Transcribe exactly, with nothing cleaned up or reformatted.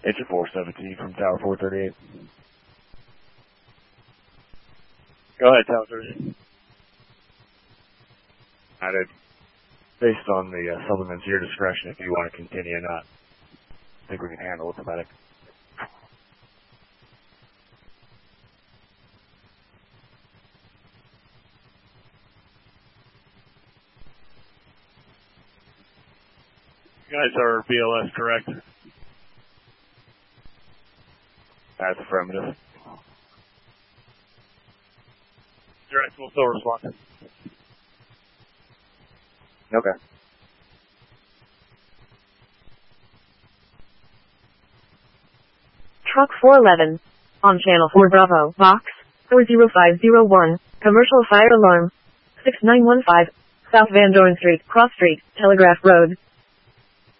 It's a four seventeen from Tower four thirty-eight. Go ahead, Tower thirty-eight. I did. Based on the uh, supplements, your discretion if you want to continue or not. I think we can handle it, the medic. You guys are B L S, correct? That's affirmative. Direct will still respond. Okay. Truck four eleven. On channel four Bravo, box four zero five zero one, commercial fire alarm, six nine one five, South Van Dorn Street, Cross Street, Telegraph Road.